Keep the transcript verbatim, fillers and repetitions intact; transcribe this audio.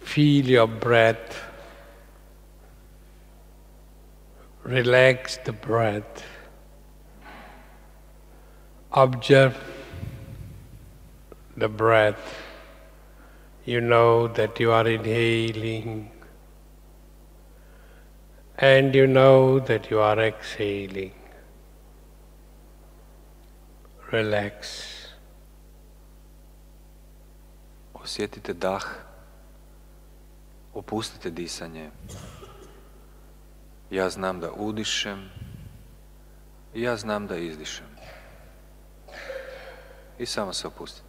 Feel your breath. Relax the breath. Observe the breath. You know that you are inhaling, and you know that you are exhaling. Relax. Osjetite dah. Opustite disanje. Ja znam da udišem i ja znam da izdišem. I samo se opustite.